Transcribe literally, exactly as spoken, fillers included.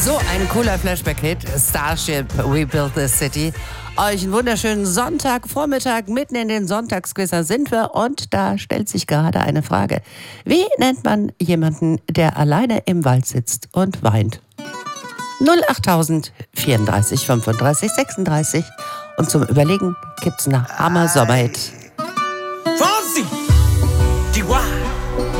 So ein cooler Flashback-Hit, Starship, We Built This City. Euch einen wunderschönen Sonntagvormittag, mitten in den Sonntagsquizzer sind wir und da stellt sich gerade eine Frage. Wie nennt man jemanden, der alleine im Wald sitzt und weint? null achttausend vierunddreißig fünfunddreißig sechsunddreißig und zum Überlegen gibt's eine Hammer-Sommerhit.